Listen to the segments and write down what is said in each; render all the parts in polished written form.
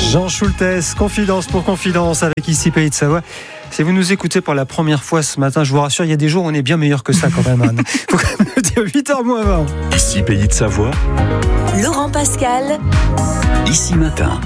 Jean Schultes, confidence pour confidence avec Ici Pays de Savoie. Si vous nous écoutez pour la première fois ce matin, je vous rassure, il y a des jours où on est bien meilleur que ça quand même, Anne. Faut quand même le dire, 8h moins 20. Ici Pays de Savoie. Laurent Pascal. Ici Matin.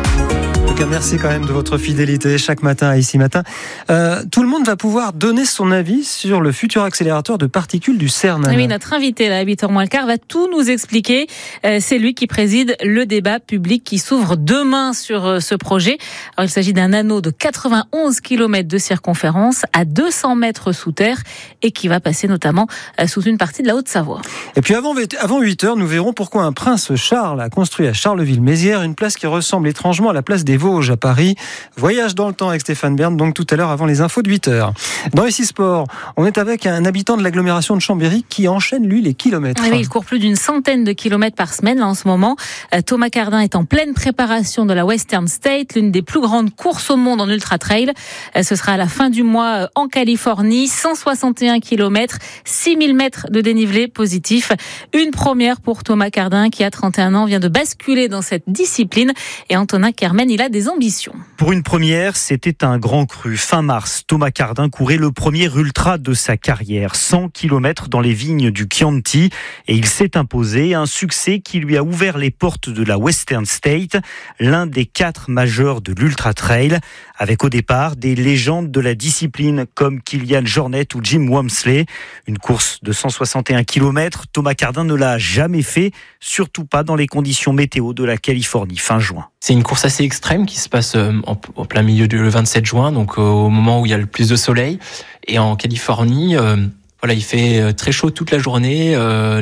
En tout cas, merci quand même de votre fidélité chaque matin à Ici Matin. Tout le monde va pouvoir donner son avis sur le futur accélérateur de particules du CERN. Oui, notre invité, là, à 8h moins le quart, va tout nous expliquer. C'est lui qui préside le débat public qui s'ouvre demain sur ce projet. Alors, il s'agit d'un anneau de 91 km de circonférence à 200 mètres sous terre et qui va passer notamment sous une partie de la Haute-Savoie. Et puis avant 8h, nous verrons pourquoi un prince Charles a construit à Charleville-Mézières une place qui ressemble étrangement à la place des Vosges à Paris. Voyage dans le temps avec Stéphane Bern, donc tout à l'heure avant les infos de 8h. Dans Ici Sport, on est avec un habitant de l'agglomération de Chambéry qui enchaîne, lui, les kilomètres. Oui, il court plus d'une centaine de kilomètres par semaine là, en ce moment. Thomas Cardin est en pleine préparation de la Western State, l'une des plus grandes courses au monde en ultra-trail. Ce sera à la fin du mois en Californie, 161 kilomètres, 6000 mètres de dénivelé positif. Une première pour Thomas Cardin qui, à 31 ans, vient de basculer dans cette discipline. Et Antonin Kermen, il a des ambitions. Pour une première, c'était un grand cru. Fin mars, Thomas Cardin courait le premier ultra de sa carrière, 100 km dans les vignes du Chianti, et il s'est imposé, un succès qui lui a ouvert les portes de la Western State, l'un des 4 majeurs de l'ultra trail, avec au départ des légendes de la discipline comme Kilian Jornet ou Jim Walmsley. Une course de 161 km, Thomas Cardin ne l'a jamais fait, surtout pas dans les conditions météo de la Californie fin juin. C'est une course assez extrême qui se passe en plein milieu du 27 juin, donc au moment où il y a le plus de soleil. Et en Californie, voilà, il fait très chaud toute la journée.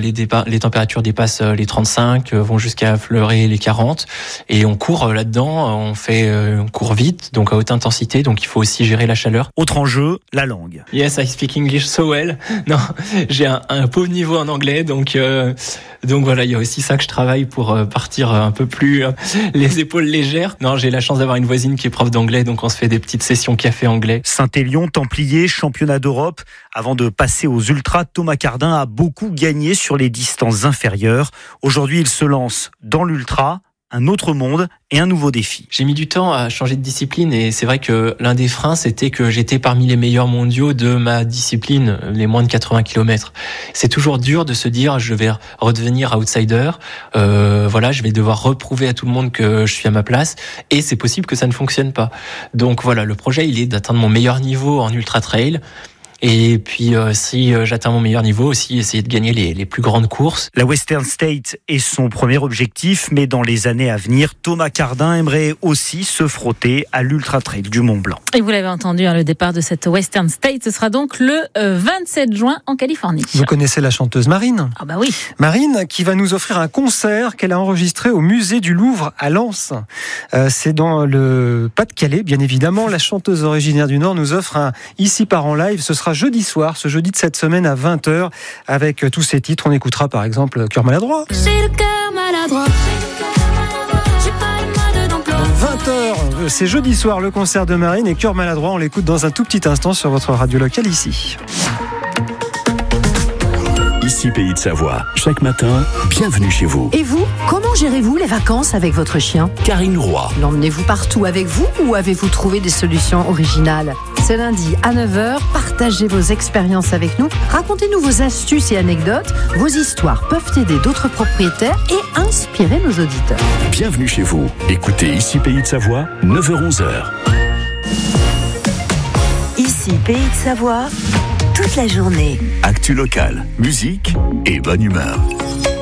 Les températures dépassent les 35, vont jusqu'à fleurer les 40. Et on court là-dedans, on court vite, donc à haute intensité, donc il faut aussi gérer la chaleur. Autre enjeu, la langue. Yes, I speak English so well. Non, j'ai un pauvre niveau en anglais, donc voilà, il y a aussi ça que je travaille pour partir un peu plus les épaules légères. Non, j'ai la chance d'avoir une voisine qui est prof d'anglais, donc on se fait des petites sessions café anglais. Saint-Élion, Templiers, championnat d'Europe. Avant de passer aux ultras, Thomas Cardin a beaucoup gagné sur les distances inférieures. Aujourd'hui, il se lance dans l'ultra, un autre monde et un nouveau défi. J'ai mis du temps à changer de discipline et c'est vrai que l'un des freins, c'était que j'étais parmi les meilleurs mondiaux de ma discipline, les moins de 80 km. C'est toujours dur de se dire, je vais redevenir outsider, voilà, je vais devoir reprouver à tout le monde que je suis à ma place et c'est possible que ça ne fonctionne pas. Donc voilà, le projet, il est d'atteindre mon meilleur niveau en ultra trail. Et puis, si j'atteins mon meilleur niveau, aussi essayer de gagner les plus grandes courses. La Western State est son premier objectif, mais dans les années à venir, Thomas Cardin aimerait aussi se frotter à l'Ultra Trail du Mont Blanc. Et vous l'avez entendu, le départ de cette Western State, ce sera donc le 27 juin en Californie. Vous connaissez la chanteuse Marine ? Ah bah oui. Marine qui va nous offrir un concert qu'elle a enregistré au musée du Louvre à Lens. C'est dans le Pas-de-Calais, bien évidemment. La chanteuse originaire du Nord nous offre un Ici part en live. Ce sera jeudi soir, ce jeudi de cette semaine à 20h, avec tous ces titres. On écoutera par exemple Cœur maladroit. J'ai le cœur maladroit. J'ai pas une main dedans. 20h, c'est jeudi soir le concert de Marine et Cœur maladroit. On l'écoute dans un tout petit instant sur votre radio locale ici. Ici Pays de Savoie. Chaque matin, bienvenue chez vous. Et vous, comment gérez-vous les vacances avec votre chien ? Karine Roy. L'emmenez-vous partout avec vous ou avez-vous trouvé des solutions originales ? Ce lundi à 9h, partagez vos expériences avec nous. Racontez-nous vos astuces et anecdotes. Vos histoires peuvent aider d'autres propriétaires et inspirer nos auditeurs. Bienvenue chez vous. Écoutez Ici Pays de Savoie, 9h-11h. Ici, Pays de Savoie, toute la journée. Actu locale, musique et bonne humeur.